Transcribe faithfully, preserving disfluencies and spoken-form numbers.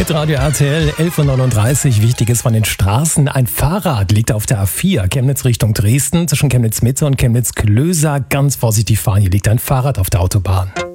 Hitradio R T L elf Uhr neununddreißig. Wichtiges von den Straßen. Ein Fahrrad liegt auf der A vier, Chemnitz Richtung Dresden, zwischen Chemnitz Mitte und Chemnitz Klöser. Ganz vorsichtig fahren, hier liegt ein Fahrrad auf der Autobahn.